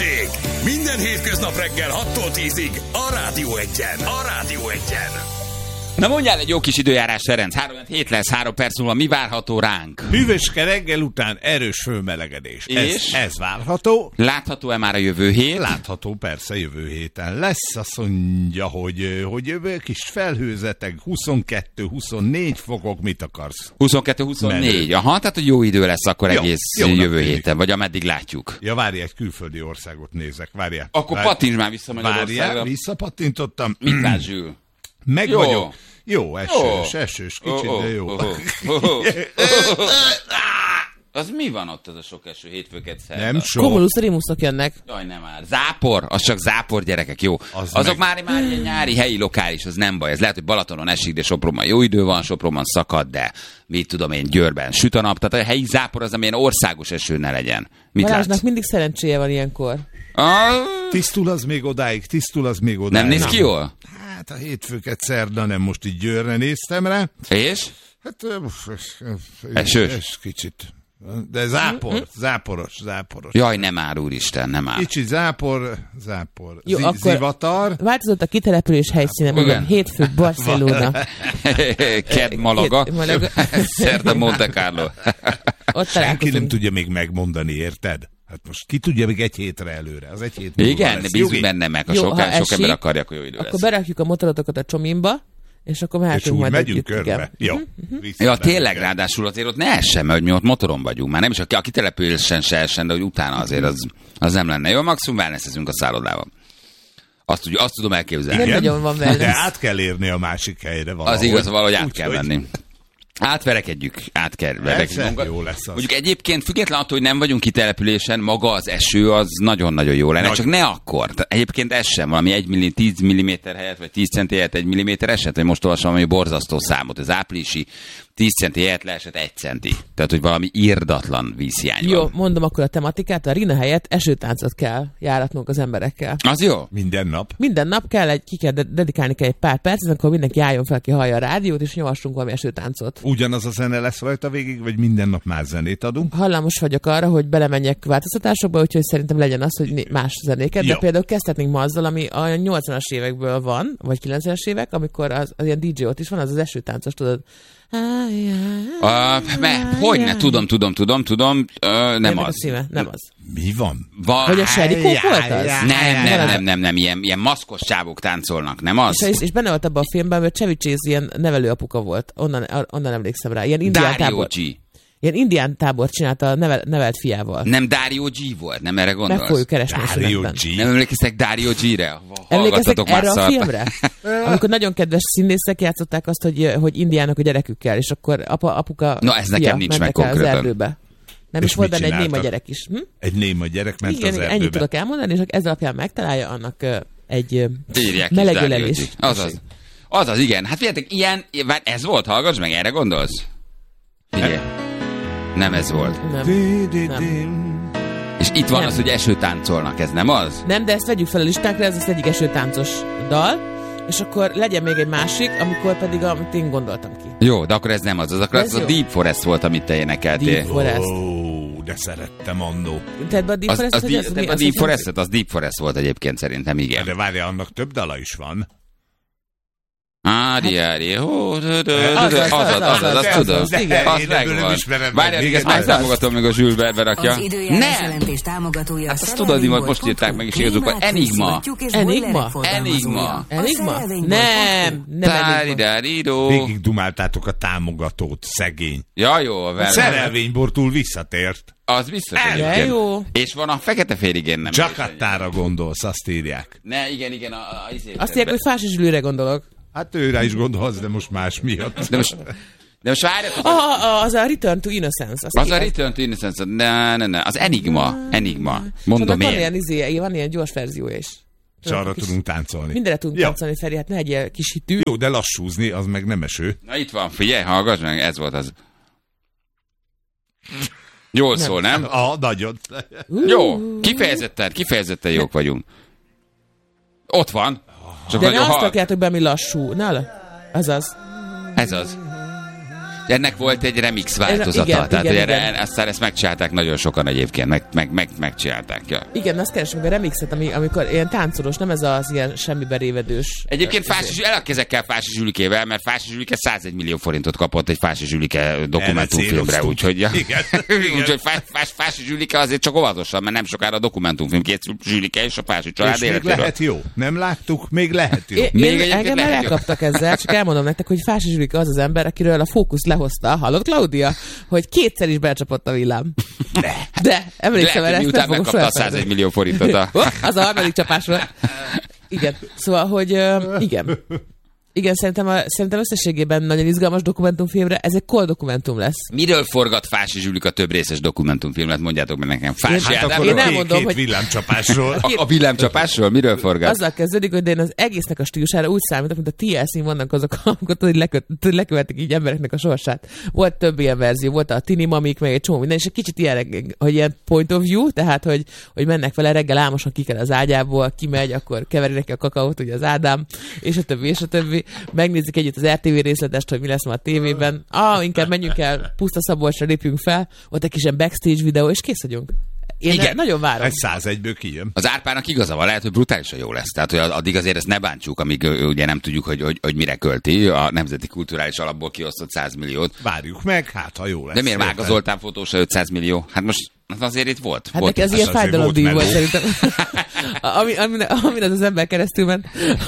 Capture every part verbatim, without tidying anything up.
Hőség! Minden hétköznap reggel hattól tízig a Rádió Egyen. A Rádió Egyen. Na mondjál egy jó kis időjárás, Ferenc. három hét lesz, három perc múlva mi várható ránk? Hűvöske reggel után erős fölmelegedés. És? Ez, ez várható. Látható-e már a jövő hét? Látható, persze, jövő héten lesz. Azt mondja, hogy, hogy jövő kis felhőzeteg, huszonkettő huszonnégy fokok, mit akarsz? huszonkettő huszonnégy. Aha, tehát hogy jó idő lesz akkor jó, egész jó, jövő tűnik. héten, vagy ameddig látjuk. Ja, várj, egy külföldi országot nézek, várjál. Akkor várj. pattints már vissza Magyarországra. Várjál, visszapattintottam. Mit látsz, Zsül? Meg Jó. vagyok. Jó, esős, Jó. esős, kicsit, Oh, oh, de jó. oh, oh, oh, oh. Az mi van ott az a sok eső hétfőket szerda? Nem sok. Cumulus rimuszok jönnek. Jaj, nem már. Zápor, az csak zápor, gyerekek, jó. Az Azok meg- már, már ilyen nyári, helyi, lokális, az nem baj. Ez lehet, hogy Balatonon esik, de Sopronban jó idő van, Sopronban szakad, de mit tudom én, Győrben süt a nap. Tehát a helyi zápor az, amilyen országos eső ne legyen. Mit Balázsnak látsz? mindig szerencséje van ilyenkor. Ah, Tisztul az még odáig, tisztul az még odáig. nem néz ki jól? Hát a hétfőket szerda, nem most így Győrre néztem rá. És? Hát ö, Esős? es kicsit. De zápor, záporos, záporos. Jaj, nem már, úristen, nem már. Kicsit zápor, zápor. Jó, Zi- akkor- Zivatar. Változott a kitelepülés helyszíne, Igen. mondom, hétfő Barcelona. Ked Malaga, Ked Malaga. szerda Monte Carlo. Ott Senki nem találkozunk. tudja még megmondani, érted? Hát most ki tudja még egy hétre előre? Az egy hét múlva Igen, lesz. bízunk Jogi? benne meg, a Jó, sok, ha sok esik, ember akarja, akkor jó idő Akkor lesz. berakjuk a motorotokat a csomimba, és akkor És mehetünk úgy majd megyünk együtt, igen. körbe. Jó. Vissza Ja, tényleg, bennünket. ráadásul azért ott ne essen, mert hogy mi ott motoron vagyunk. Már nem is a, a kitelepülésen se essen, de hogy utána azért az, az nem lenne jó. Maximum wellnessezünk a szállodával. Azt, tudjuk, azt tudom elképzelni. Nem Igen? nagyon van De wellness. át kell érni a másik helyre valahogy. Az igaz, valahogy át Úgy, kell hogy- venni. Átverekedjük, át kell verekedjük Persze, magunkat. jó lesz az. Mondjuk egyébként független attól, hogy nem vagyunk kitelepülésen, maga az eső az nagyon-nagyon jó lenne, Nagy- csak ne akkor. Tehát egyébként ez sem, valami egy milli, tíz milliméter helyett, vagy tíz centi helyett egy milliméter eset, vagy most olvasom valami borzasztó számot. Az áprilisi tíz centi helyett leesett egy centi. Tehát, hogy valami irdatlan vízhiány Jó, van. mondom akkor a tematikát, a Rina helyett esőtáncot kell járatnunk az emberekkel. Az jó? Minden nap. Minden nap kell egy, ki kell de- dedikálni kell egy pár percet, akkor mindenki álljon fel, aki hallja a rádiót, és nyomassunk valami esőtáncot. Ugyanaz a zene lesz rajta végig, vagy minden nap más zenét adunk? Hallamos vagyok arra, hogy belemenjek változtatásokba, úgyhogy szerintem legyen az, hogy né- más zenéket, de Jó. például kezdhetnénk ma azzal, ami a nyolcvanas évekből van, vagy kilencvenes évek, amikor az, az ilyen dé dzsé ott is van, az az esőtáncos, tudod. Uh, me, hogyne, tudom, tudom, tudom, tudom, uh, nem Ennek a az. szíve, nem az. Mi van? Va- Hogy a Serikó Jaj, volt az? jaj, nem, nem, az- nem, nem, nem, ilyen, ilyen maszkos csávók táncolnak, nem az? És, és benne volt abban a filmben, hogy Chevy Chase ilyen nevelőapuka volt. Onnan, onnan emlékszem rá. Ilyen indián Dario tábor, G. ilyen indián tábor csinálta a nevel, nevelt fiával. Nem Dario G volt, nem erre Meg gondolsz? fogjuk keresni a Dario szünetben. G. Nem emlékeztek Dario G-re? Emlékeztek Hallgattatok már erre a szart. filmre? Amikor nagyon kedves színészek játszották azt, hogy, hogy indiánok a gyerekükkel, és akkor apa, apuka, Na, ez nekem fia nincs mentek meg el az konkrétan. erdőbe. Nem És is volt mit benne egy néma csináltak? gyerek is. Hm? Egy néma gyerek ment Igen, az igen, erdőbe. ennyit tudok elmondani, és ez alapján megtalálja, annak ö, egy ö, Írják is melegölelés. Dario G. Azaz. Azaz, igen. Hát figyeljetek, ilyen, vár, ez volt, hallgass meg, erre gondolsz? Figyelj. Nem ez volt. Nem. Di, di, Nem. di. És itt van Nem. az, hogy esőtáncolnak, ez nem az? Nem, de ezt vegyük fel a listákra, ez az egyik esőtáncos dal, és akkor legyen még egy másik, amikor pedig, amit én gondoltam ki. Jó, de akkor ez nem az. Az akkor Ez az a jó. Deep Forest volt, amit te énekeltél. Deep Forest. Ó, de szerettem annó. Tehát be a Deep Az, Forest, az, hogy az, az, az, mi- a az, Deep hogy Forest, az Deep Forest volt egyébként szerintem, igen. De várja, annak több dala is van. Ári, ári, hó, dö, dö, Az, dö, az, az, az, az, az, az, az, azt tudom. az, igen. Az Én ebből nem megvan. ismerem meg. Várjál, még ezt Még egy- megtámogatom, még a Zsül berakja. Az időjárás Nem! jelentés támogatója. Azt azt tudod, mi volt, most írták meg is igazuk. Enigma. Enigma? Enigma. Enigma? Nem, nem Tári, Enigma. dáridó. Végig dumáltátok a támogatót, szegény. Ja, jó, A vele. szerelvénybortól visszatért. Az biztos De egyébként. jó. És van a fekete férigén, nem? Jakartára gondolsz, azt írják. Ne, igen, igen, a, a, izé- Azt írják, hogy Fási Zsülőre gondolok. Hát őre is gondolsz, de most más miatt. De most, de most várjatok. Ah, ah, az a Return to Innocence. Az a ki- Return to Innocence, ne, ne, ne, az Enigma, Enigma. És Mondom annak van én. ilyen, izé, van ilyen gyors verziója is. És arra Kis- tudunk táncolni. Mindenre tudunk Ja. táncolni, Feri, hát ne egy kis hitű. Jó, de lassúzni, az meg nem eső. Na itt van, figyelj, hallgass meg, ez volt az. Jól szól, nem? A, nagyon. Jó, kifejezetten, kifejezetten jók vagyunk. Ott van. Csak De ne nagyon azt hal... rakjátok be, ami lassú. Ne, azaz. Ez az. Ennek volt egy remix változata, igen, tehát igen, erre, igen. aztán ezt megcsinálták nagyon sokan egyébként, meg, meg, meg, megcsinálták. Ja. Igen, azt keresünk a remixet, ami, amikor ilyen táncolos, nem ez az ilyen semmibe révedős. Egyébként Fási Zsülike, elkezekkel Fási Zsülikével, mert Fási Zsülike százegy millió forintot kapott egy Fási Zsülike dokumentumfilmre, úgyhogy ja. úgyhogy Fá, Fá, Fási Zsülike azért csak óvatosan, mert nem sokára a dokumentumfilm készül Zsülike és a Fási család és még életéről. lehet jó. Nem láttuk, még lehet jó. Én, Még én engem már lehet jó. elkaptak ezzel, csak elmondom nektek, hogy Fási Zsülike az az ember, akiről a Fókusz lehozta, hallott Klaudia, hogy kétszer is becsapott a villám. De, De emlékszem, Lehet, erre hogy ezt nem miután fogom megkapta a soha százegy millió forintot a... Az a harmadik csapás volt. Igen, szóval, hogy uh, igen. Igen, szerintem, a, szerintem összességében nagyon izgalmas dokumentumfilmre, ez egy kol dokumentum lesz. Miről forgat Fási Zsülika több részes dokumentumfilmet? Mondjátok meg nekem. Fási Hát Ádám? akkor Én a két, elmondom, két hogy- villámcsapásról. A, a villámcsapásról? Miről forgat? Azzal kezdődik, hogy én az egésznek a stílusára úgy számítok, mint a té el cé-n vannak azok, amikor tudod, hogy lekö- tudod, lekövetik így embereknek a sorsát. Volt több ilyen verzió, volt a Tini Mamik, meg egy csomó minden, és egy kicsit ilyen, hogy ilyen point of view, tehát, hogy, hogy mennek vele reggel álmosan ki kell az ágyából, kimegy, akkor keveri neki a kakaót, ugye az Ádám, és a többi, és a többi. Megnézik együtt az er té vé részletest, hogy mi lesz ma a tévében. Ah, inkább menjünk el, Puszta Szabolcsra lépjünk fel, ott egy kis ilyen backstage videó, és kész vagyunk. Én Igen. nagyon várom. Egy százegyből kijön. Az Árpának igaza van, lehet, hogy brutálisan jó lesz. Tehát, hogy addig azért ezt ne bántsuk, amíg ö, ugye nem tudjuk, hogy, hogy, hogy mire költi a Nemzeti Kulturális Alapból kiosztott száz milliót. Várjuk meg, hát ha jó lesz. De miért Érted? Vága Zoltán fotósa ötszáz millió? Hát most azért itt volt. Hát volt neki az itt. ilyen azért fájdalomdíj volt volt meló. szerintem. Ami, amin, amin az az ember keresztül ment.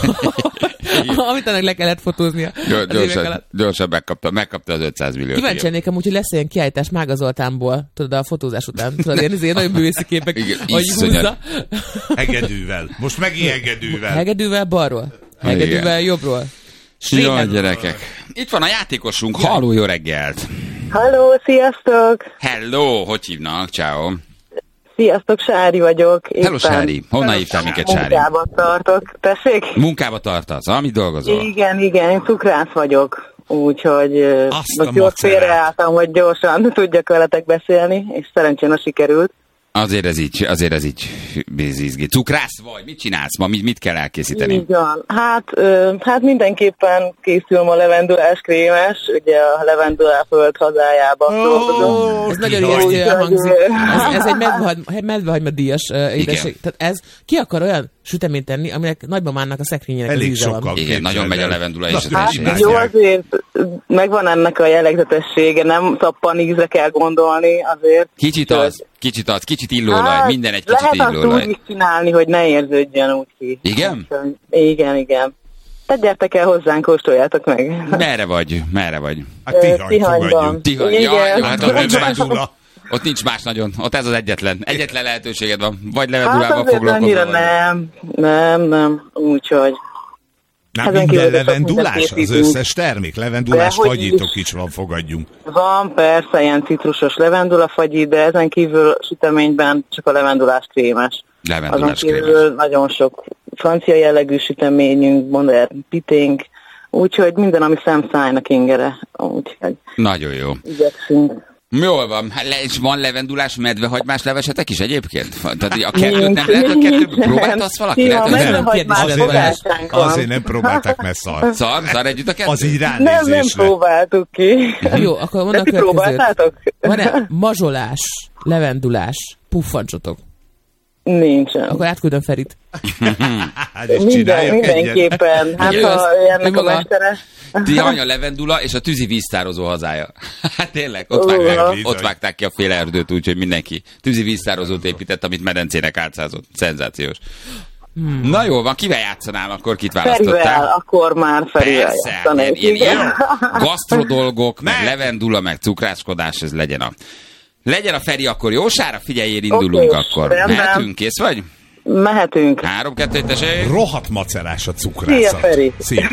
Amit annak le kellett fotóznia. Gyors- az évek Gyorsan, alatt. gyorsan megkapta, megkapta az ötszáz milliót. Kíváncsi igen. lennék amúgy, hogy lesz ilyen kiállítás Mága Zoltánból, tudod, a fotózás után. Tudod, ilyen, ilyen nagyon művészi képek, Igen, hogy iszonyat. húzza. Hegedűvel. Most megint hegedűvel. Hegedűvel balról, hegedűvel jobbról. Jaj, Svéden. gyerekek. Itt van a játékosunk. Halló, jó reggelt. Halló, sziasztok! Hello, hogy hívnak? Ciao. Sziasztok, Sári vagyok. Hello, Éppen Sári. Honnan hívtál minket, Sári? Munkába tartok. Tessék? Munkába tartasz, amit dolgozol? Igen, igen, én cukrász vagyok. Úgyhogy ö, Azt a most jól macerát. félreálltam, hogy gyorsan tudjak veletek beszélni, és szerencsén sikerült. Azért ez így, azért ez így izgi. Cukrász vagy? Mit csinálsz ma? Mit, mit kell elkészíteni? Így van. Hát, ö, hát mindenképpen készül ma levendulás krémes, ugye a levendulá föld hazájába dolgozom. Ez nagyon Jaj. ijesztően hangzik. Úgyhogy- Ez, ez egy medvehagy- medvehagyma díjas uh, édesség. Tehát ez, ki akar olyan süteményt tenni, aminek nagymamának a szekrényének Elég az íze sokan. van. Igen, nagyon megy a levendula és Na, az hát, is. Hát jó, azért megvan ennek a jellegzetessége, nem szappan ízre kell gondolni azért. Kicsit az, kicsit az, kicsit illóolaj, Hát, minden egy kicsit lehet azt úgy illóolaj. is csinálni, hogy ne érződjön úgy ki. Igen? Úgyhogy- Igen, igen. Tehát gyertek el hozzánk, kóstoljátok meg. Merre vagy? Merre vagy? Hát Tihany Tihanyban. fogadjunk. Tihany. Igen. Ja, jó, hát ott nincs más. Levendula. Ott nincs más nagyon. Ott ez az egyetlen. Egyetlen lehetőséged van. Vagy Hát levendulával azért foglalkozol. annyira vagy- nem, nem, nem. Úgyhogy Nem Ezen minden kívül sok levendulás, mindent az készítünk. összes termék. Levendulás Dehogy fagyítok is. is van, fogadjunk. van persze ilyen citrusos levendulafagyi, de ezen kívül süteményben csak a levendulás krémes. Azon Levendulás kívül krémes. nagyon sok francia jellegű süteményünk, modern piténk, úgyhogy minden, ami szemszájnak ingere. Úgyhogy Nagyon jó. igyekszünk. Jól van. Hát le, és van levendulás, medvehagymás levesetek is egyébként? Tehát a kettőt nem lehet, a kettőt próbáltasz valaki? Ja, Lehet, hogy nem. medvehagymás kérdés, Azért, nem, fogásánk van. azért nem próbálták, mert szar. Szar, szar együtt a kettő? Az így Nem, nem ránézésre. próbáltuk ki. Jó, akkor mondom De a ti következőt. próbáltátok? Van-e mazsolás, levendulás, puffancsotok? Nincsen. Akkor átküldöm Ferit. Hát és Minden, csináljak egyet. mindenképpen. Hát Igen, ha azt- ennek hogy a maga- mestere. Tihany, a levendula és a tűzi víztározó hazája. Hát tényleg, ott, Ó, vágták, ja. ott vágták ki a fél erdőt, úgyhogy mindenki tűzi víztározót épített, amit medencének álcázott. Szenzációs. Hmm. Na jó van, kivel játszanál, akkor kit Ferivel, választottál? akkor már Ferivel Persze, hát játszanék. ilyen, ilyen Igen. gasztrodolgok, meg Meg. levendula, meg cukrászkodás, ez legyen a... Legyen a Feri akkor jó, Sára, figyelj, indulunk Oké, akkor. rendben. Mehetünk, kész vagy? Mehetünk. Három, kettő, tessék. Rohadt macerás a cukrászat. Szia, Feri. Szia.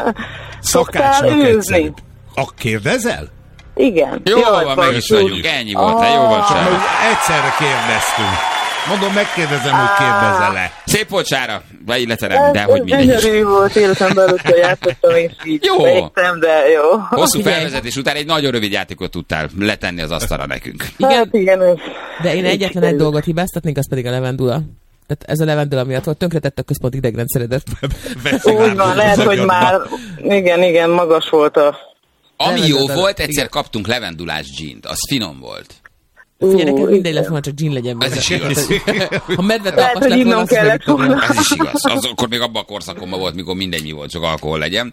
Szoktál Szakácsnak űzni? egyszerűbb. A kérdezel? Igen. Jó Jaj, van, meg is basszus. vagyunk, ennyi volt, jó van, Csak Sára. hogy egyszerre kérdeztünk. Mondom, megkérdezem, hogy kérdezel-e. Szép volt, Sára, vagy illetve nem, de hogy Ez mindegy. gyönyörű volt, életemben először játszottam, és így Jó. végtem, de jó. Hosszú Figyelj. felvezetés után egy nagyon rövid játékot tudtál letenni az asztalra nekünk. Igen, Hát igen, ez... de én egyetlen egy dolgot hibáztatnék, az pedig a levendula. Tehát ez a levendula miatt volt, tönkretett a központi idegrendszeredet. Úgy van, lehet, hogy már igen, igen, magas volt a Ami jó Levendula, volt, egyszer igen. kaptunk levendulás gint, az finom volt. Figyelj, neked mindegy igen. lesz volna, csak gin legyen benne. Ez is igaz. Ha medve Lehet, talpas hogy lett volna, innom azt kellett meg tudom. volna. Ez is igaz. Az, akkor még abban a korszakomban volt, mikor mindennyi volt, csak alkohol legyen.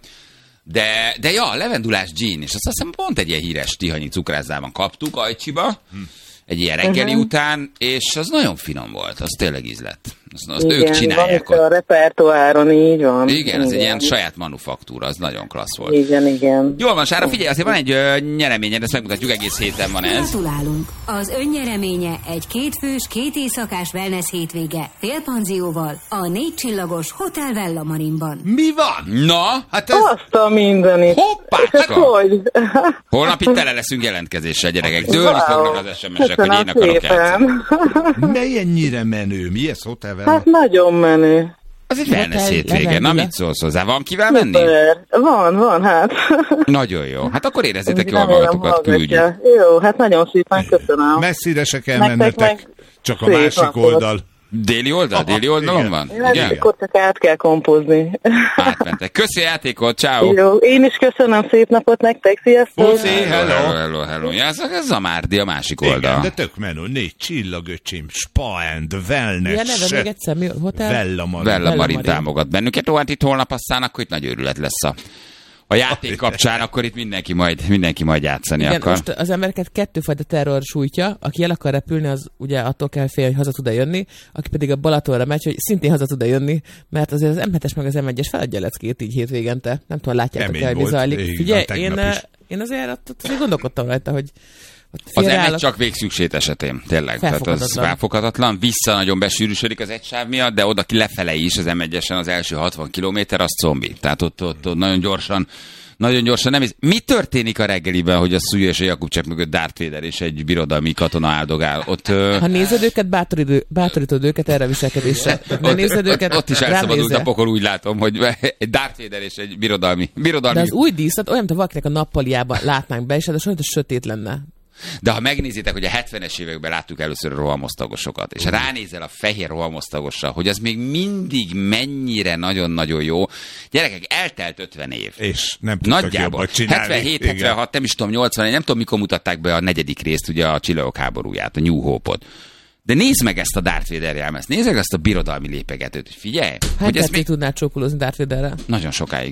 De, de ja, levendulás gin, és azt hiszem pont egy ilyen híres tihanyi cukrászában kaptuk Ajcsiba, egy ilyen reggeli Uh-huh. után, és az nagyon finom volt, az tényleg ízlett. Azt, azt Igen, ők csinálják van itt a ott. repertoáron, így van. Igen, ez egy ilyen saját manufaktúra, az nagyon klassz volt. Igen, igen. Jól van, Sára, figyelj, azért van egy ö, nyereményed, ezt megmutatjuk, egész héten van ez. Gratulálunk! Az önnyereménye egy kétfős, két éjszakás wellness hétvége félpanzióval a négy csillagos Hotel Vella Marinban. Mi van? Na, Hát ez... Azt a mindenit. Hoppácska! Hát hogy? holnap itt tele leszünk jelentkezéssel, gyerekek. Dőlni Wow. fognak az es em esek, hogy Köszönöm én akarok játszani. szépen. Ne ennyire menő. Mi ez hotelvel? Hát nagyon menő. Az egy wellness Hotel hétvége. Na, Levendula. mit szólsz hozzá? Van kivel menni? Szuper. Van, van, hát. Nagyon jó. Hát akkor érezzétek jól Remélem, magatokat, küldjük. hallgatja. Jó, hát nagyon szépen köszönöm. Messzire se kell Nektek mennetek. meg Csak a szép másik napot. oldal. Déli oldal? Aha, Déli oldalon igen. van? Hát Igen? akkor csak át kell kompózni. Átmentek. Köszi a játékot, ciao. Jó, én is köszönöm, szép napot nektek, sziasztok! Puszi, hello. hello, hello, hello. Ja, ez a Zamárdi a másik Igen, oldal. de tök menő. Négy csillag, öcsém. Spa and wellness. Milyen neve még egyszer? Mi, hotel? Vella Marin. Vella Vella Marin Marin. támogat bennünket. Ó, hát itt holnap aztán akkor itt nagy őrület lesz a, a játék kapcsán, akkor itt mindenki majd, mindenki majd játszani Igen, akar. most az embereket kettőfajta terror sújtja, aki el akar repülni, az ugye attól kell félni, hogy haza tud-e jönni, aki pedig a Balatonra megy, hogy szintén haza tud-e jönni, mert azért az em hetes meg az em egyes feladja leckét így hétvégente. Nem tudom, látjátok Kemény el, mi volt. zajlik. Igen, Figyelj, tegnap én, is. én azért, ott, ott azért gondolkodtam rajta, hogy hogy Az em egy félreállok. csak végszüksét esetén, tényleg. Tehát az Felfoghatatlan. felfoghatatlan. Vissza nagyon besűrűsödik az egy sáv miatt, de oda ki lefele is az em egyesen az első hatvan kilométer, az zombi. Tehát ott, ott, ott nagyon gyorsan Nagyon gyorsan nem is. Mi történik a reggeliben, hogy a Szújó és a Jakubcsák mögött Darth Vader és egy birodalmi katona áldogál? Ott, ö, Ha nézed őket, bátorítod, bátorítod őket erre a viselkedésre. Ne ott, nézed őket, ott, ott is rám elszabadult nézze. a pokol, úgy látom, hogy egy Darth Vader és egy birodalmi. birodalmi De az új díszlet olyan, mint a valakinek a nappaliába látnánk be, és hát olyan, hogy sötét lenne. De ha megnézitek, hogy a hetvenes években láttuk először a rohamosztagosokat, és ránézel a fehér rohamosztagosra, hogy az még mindig mennyire nagyon-nagyon jó. Gyerekek, eltelt ötven év. És nem tudtak Nagyjából. jobbat csinálni. hetvenhét, Igen. hetvenhat, nem is tudom, nyolcvanegy, nem tudom, mikor mutatták be a negyedik részt, ugye a Csillagok háborúját, a New Hope-ot. De nézd meg ezt a Darth Vader jelmezt, nézd meg ezt a birodalmi lépegetőt, hogy figyelj, Hát hogy ez még... még tudnál csókolózni Darth Vaderrel. nagyon sokáig.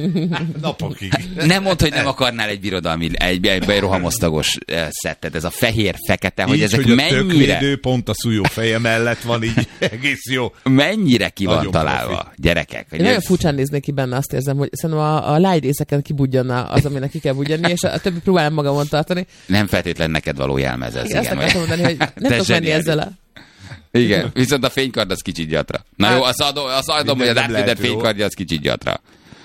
Napokig. Nem mondd, hogy nem akarnál egy birodalmi, egy, egy, egy rohamosztagos eh, szettet, ez a fehér-fekete, hogy Így, ezek hogy a mennyire, tökvédő pont a Szújó feje mellett van, így egész jó. mennyire ki van Nagyon találva, profi. gyerekek. Hogy Én nagyon ez- furcsán néznék ki benne, azt érzem, hogy szerintem a, a lágy részeken kibudjanna az, aminek ki kell budjanni, és a, a többi próbálom magamon tartani. Nem feltétlen neked való jelmez ez, Igen, azt igen. akartam mondani, hogy nem Te tudok menni zseniális. ezzel a... Igen, viszont a fénykard az kicsit gyatra. Na Hát- jó, azt adom, azt adom hogy a Minden Darth nem Vader lehet jó. fénykardja az kicsit gyatra.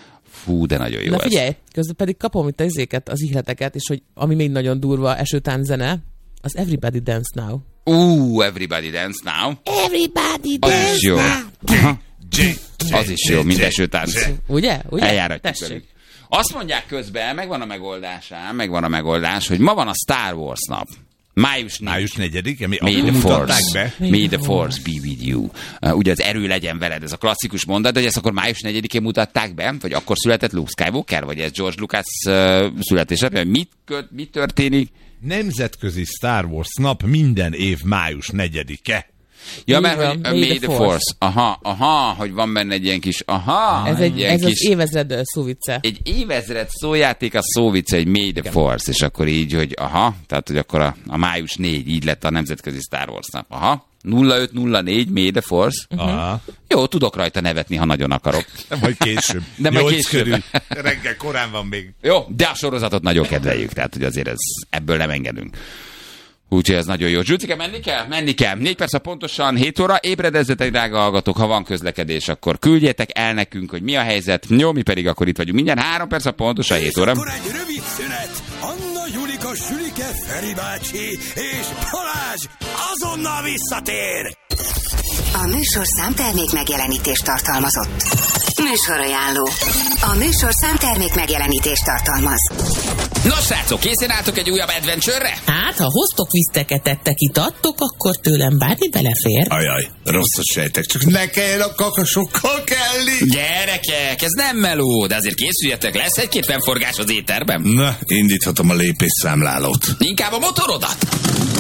Fú, de nagyon jó Na ez. figyelj, közben pedig kapom itt az izéket, az ihleteket, és hogy ami még nagyon durva esőtánc zene, az Everybody Dance Now. Ú, Everybody Dance Now. Everybody Az is jó. Aha, J- az is jó, mint esőtánc. Ugye? Ugye? Eljáratjuk Tessék. velük. Azt mondják közben, megvan a megoldás, ám, megvan a megoldás, hogy ma van a Star Wars nap. Május négy. Május negyedike, mi May akkor the mutatták force, be. may the force be with you. Uh, ugye az erő legyen veled, ez a klasszikus mondat, de hogy ezt akkor május negyedikén mutatták be, vagy akkor született Luke Skywalker, vagy ez George Lucas uh, születésnapja, mit, köt, mit történik? Nemzetközi Star Wars nap minden év május negyedike. Ja, Így mert van, hogy, uh, may may the the force. force. Aha, aha, hogy van benne egy ilyen kis, aha, Ez, egy, ilyen ez kis, az évezred ö, szóvice. egy évezred szójáték, a szóvice, egy May the Force, és akkor így, hogy aha, tehát, hogy akkor a, a május négy, így lett a nemzetközi Star Wars nap. Aha, nulla öt nulla négy May the Force. Aha. Jó, tudok rajta nevetni, ha nagyon akarok. De majd később. De majd Nyolc később. körül. Reggel korán van még. Jó, de a sorozatot nagyon kedveljük, tehát, hogy azért ez, ebből nem engedünk. Úgyhogy ez nagyon jó. Zsülcike, menni kell? Menni kell. Négy perc a pontosan hét óra. Ébredezzetek, drága hallgatók, ha van közlekedés, akkor küldjétek el nekünk, hogy mi a helyzet. Jó, mi pedig akkor itt vagyunk. Mindjárt három perc a pontosan hét óra. Akkor egy rövid szünet. Anna, Julika, Sülike, Feri bácsi és Balázs azonnal visszatér. A műsor számtermék megjelenítést tartalmazott. Műsorajánló. A műsor számtermék megjelenítést tartalmaz. Nos, srácok, készen álltok egy újabb adventure-re? Hát, ha hoztok viszteket, ettek, itattok, akkor tőlem bármi belefér. Ajaj, rosszat sejtek, csak ne kelljen a kakasokkal kelni. Gyerekek, ez nem meló, de azért készüljetek, lesz egy-két fennforgás az étterben. Na, indíthatom a lépésszámlálót. Inkább a motorodat.